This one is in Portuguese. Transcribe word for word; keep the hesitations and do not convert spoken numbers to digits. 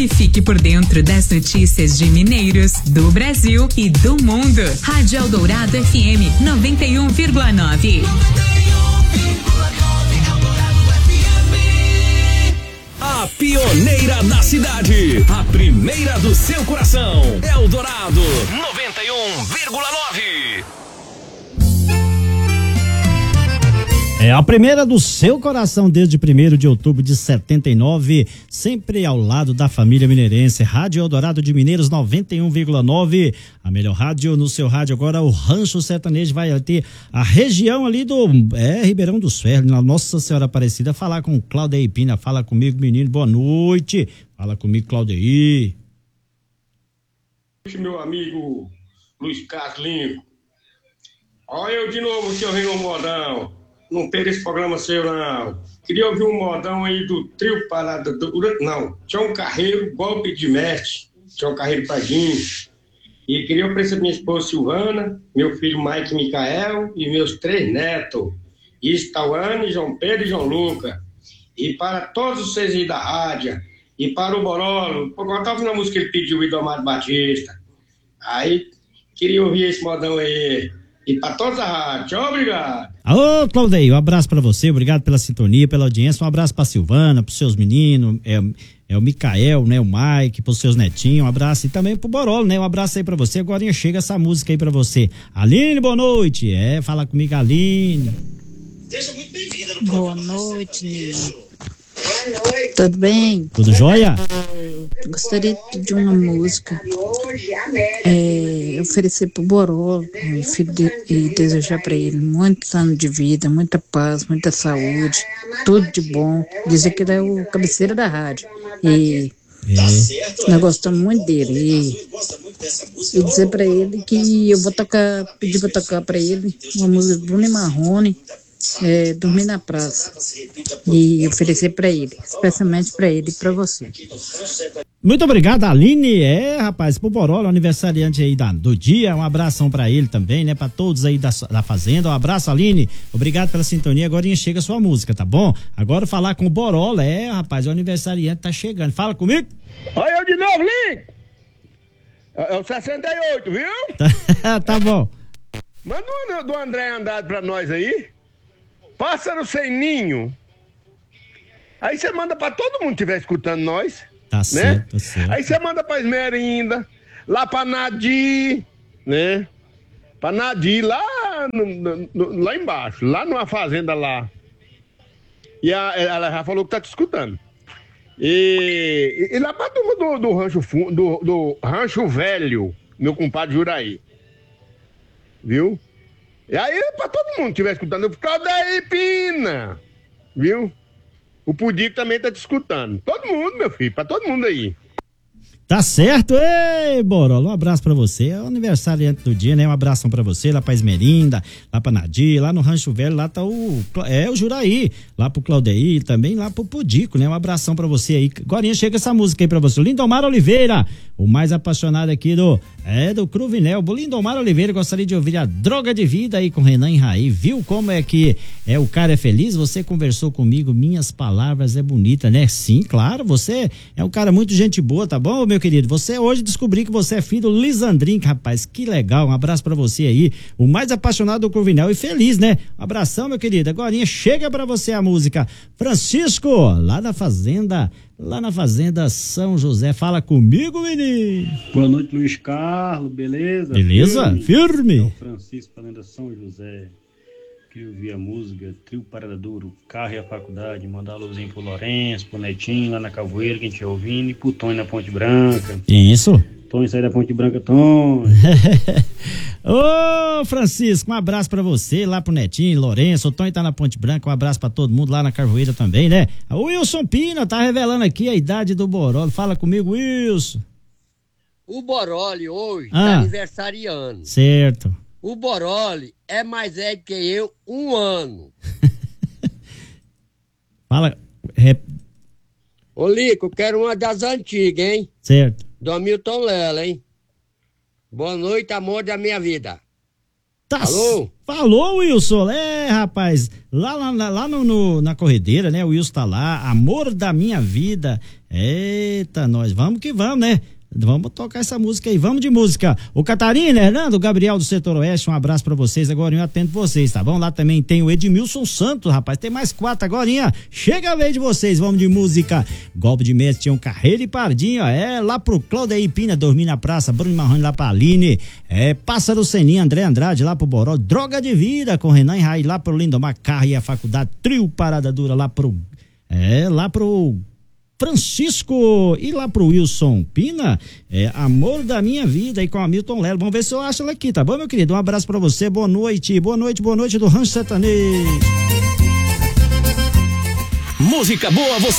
e fique por dentro das notícias de Mineiros, do Brasil e do mundo. Rádio Eldorado F M noventa e um vírgula nove. A pioneira da cidade, a primeira do seu coração. Eldorado noventa e um vírgula nove. É a primeira do seu coração desde primeiro de outubro de setenta e nove, sempre ao lado da família mineirense. Rádio Eldorado de Mineiros noventa e um vírgula nove, a melhor rádio no seu rádio. Agora o Rancho Sertanejo vai ter a região ali do é, Ribeirão dos Ferros, na Nossa Senhora Aparecida, falar com Claudeir Pina. Fala comigo, menino, boa noite. Fala comigo, Claudeir. Meu amigo Luiz Carlinhos, olha eu de novo que eu venho no modão. Não perca esse programa seu, não. Queria ouvir um modão aí do trio Parada. Do, não, Tião Carreiro, Golpe de Mestre. Tião Carreiro Padinho. E queria oferecer minha esposa Silvana, meu filho Mike Micael e meus três netos, Istauane, João Pedro e João Luca. E para todos vocês aí da rádio. E para o Borolo, porque eu estava ouvindo a música que ele pediu, o Idomar Batista. Aí, queria ouvir esse modão aí. E para toda a rádio, obrigado. Alô, Claudeir, um abraço para você, obrigado pela sintonia, pela audiência, um abraço para Silvana, para os seus meninos, é, é o Micael, né, o Mike, para os seus netinhos, um abraço, e também pro Borolo, né, um abraço aí para você. Agora chega essa música aí para você. Aline, boa noite, é, fala comigo, Aline. Seja muito bem-vinda no programa. Boa noite, Nino. Tudo bem? Tudo jóia? Eu gostaria de pedir uma música, é, oferecer pro Borolo, meu filho, de, e desejar para ele muitos anos de vida, muita paz, muita saúde, tudo de bom. Dizer que ele é o cabeceira da rádio e é. Nós gostamos muito dele e, e dizer para ele que eu vou tocar, pedir para tocar para ele uma música do Bruno e Marrone. É, dormir na praça e oferecer para ele, especialmente para ele e para você. Muito obrigado, Aline. É, rapaz, pro Borolo, aniversariante aí da, do dia, um abração para ele também, né, para todos aí da, da fazenda. Um abraço, Aline, obrigado pela sintonia. Agora chega a sua música, tá bom? Agora falar com o Borolo, é, rapaz, o aniversariante tá chegando. Fala comigo. Olha eu de novo, Link. É o sessenta e oito, viu? Tá, tá bom. Manda o do André Andrade pra nós aí. Pássaro sem ninho. Aí você manda pra todo mundo que estiver escutando nós. Tá, né? Certo, tá certo. Aí você manda pra Esmerinda, lá pra Nadir, né? Pra Nadir, lá, no, no, lá embaixo, lá numa fazenda lá. E a, ela já falou que tá te escutando. E, e lá pra turma do, do, rancho, do, do Rancho Velho, meu compadre Juraí. Viu? E aí, pra todo mundo que estiver escutando, eu fico daí, Pina, viu? O Pudico também tá te escutando. Todo mundo, meu filho, pra todo mundo aí. Tá certo, ei, Borolo, um abraço pra você, é o aniversário do dia, né, um abração pra você, lá pra Esmerinda, lá pra Nadir, lá no Rancho Velho, lá tá o, é o Juraí, lá pro Claudeir, também lá pro Pudico, né, um abração pra você aí. Agora chega essa música aí pra você, Lindomar Oliveira, o mais apaixonado aqui do, é, do Cruvinel, o Lindomar Oliveira, gostaria de ouvir a Droga de Vida aí com Renan e Raí, viu como é que é, o cara é feliz? Você conversou comigo, minhas palavras é bonita, né? Sim, claro, você é um cara muito gente boa, tá bom, meu querido? Você hoje descobri que você é filho do Lisandrinho, rapaz, que legal, um abraço pra você aí, o mais apaixonado do Cruvinel e feliz, né? Um abração, meu querido, agorinha chega pra você a música Francisco, lá da fazenda, lá na fazenda São José, fala comigo, menino. Boa noite, Luiz Carlos, beleza? Beleza? Firme? Firme. É o Francisco, falando da São José. Queria ouvir a música Trio Parada Duro, Carro e a Faculdade, mandar um luzinho pro Lourenço, pro Netinho, lá na Cavoeira, que a gente ia ouvindo, e pro Tony na Ponte Branca. Isso. Tony sai da Ponte Branca, Tony. Ô, Francisco, um abraço pra você, lá pro Netinho, Lourenço, o Tony tá na Ponte Branca, um abraço pra todo mundo lá na Cavoeira também, né? O Wilson Pina tá revelando aqui a idade do Borolo, fala comigo, Wilson. O Boroli hoje ah, tá aniversariando. Certo. O Boroli é mais velho que eu um ano. Fala. Rep... Ô, Lico, quero uma das antigas, hein? Certo. Do Hamilton Lela, hein? Boa noite, amor da minha vida. Tá. Alô? Falou, Wilson. É, rapaz, lá, lá, lá no, no, na corredeira, né? O Wilson tá lá, amor da minha vida. Eita, nós vamos que vamos, né? Vamos tocar essa música aí, vamos de música. O Catarina, Hernando, Gabriel do Setor Oeste, um abraço pra vocês, agora eu atendo vocês, tá bom? Lá também tem o Edmilson Santos, rapaz, tem mais quatro agora, chega a vez de vocês, vamos de música. Golpe de mestre, tinha um Carreiro e Pardinho, ó, é, lá pro Claudeir Pina, dormir na praça, Bruno Marrone lá pra Aline, é, Pássaro Seninha, André Andrade lá pro Boró, Droga de Vida com Renan Rai lá pro Lindomar Carro e a Faculdade, Trio Parada Dura lá pro, é, lá pro Francisco e lá pro Wilson Pina, é Amor da Minha Vida e com a Milton Lelo. Vamos ver se eu acho ela aqui, tá bom, meu querido? Um abraço pra você, boa noite, boa noite, boa noite do Rancho Sertanejo. Música boa, você